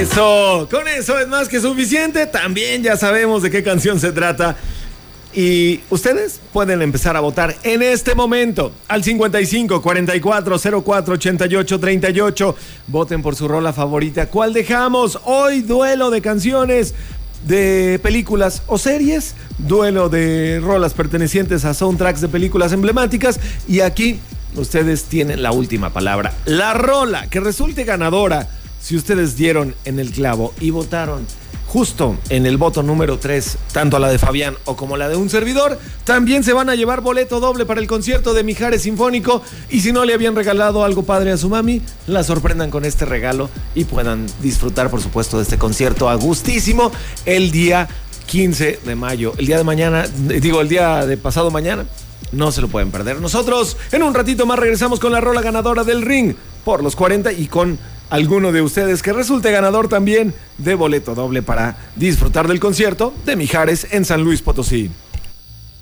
Eso, con eso es más que suficiente. También ya sabemos de qué canción se trata. Y ustedes pueden empezar a votar en este momento al 55 44 04 88 38. Voten por su rola favorita. ¿Cuál dejamos? Hoy duelo de canciones de películas o series, duelo de rolas pertenecientes a soundtracks de películas emblemáticas. Y aquí ustedes tienen la última palabra. La rola que resulte ganadora, si ustedes dieron en el clavo y votaron justo en el voto número 3, tanto la de Fabián o como la de un servidor, también se van a llevar boleto doble para el concierto de Mijares Sinfónico. Y si no le habían regalado algo padre a su mami, la sorprendan con este regalo y puedan disfrutar, por supuesto, de este concierto a gustísimo el día 15 de mayo. El día de mañana, el día de pasado mañana, no se lo pueden perder. Nosotros en un ratito más regresamos con la rola ganadora del Ring por los 40 y con alguno de ustedes que resulte ganador también de boleto doble para disfrutar del concierto de Mijares en San Luis Potosí.